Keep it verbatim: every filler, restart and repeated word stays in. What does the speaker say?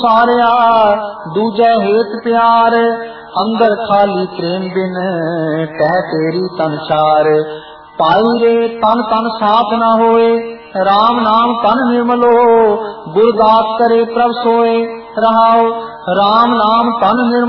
ਸਾਰਿਆ ਦੂਜੇ ਹੇਤ ਪਿਆਰ, ਅੰਦਰ ਖਾਲੀ ਪ੍ਰੇਮ ਬਿਨ ਕਹਿ ਤੇਰੀ ਤਨਸਾਰ। ਪਾਈ ਰੇ ਤਨ ਤਨ ਸਾਥ ਨਾ ਹੋਏ, ਰਾਮ ਨਾਮ ਤਨ ਨਿਰਮਲੋ, ਗੁਰਦਾਸ ਕਰੇ ਪ੍ਰਭ ਸੋਏ। ਰਹਾਉ ਰਾਮ ਨਾਮ ਤਨ ਨਿਰਮਲ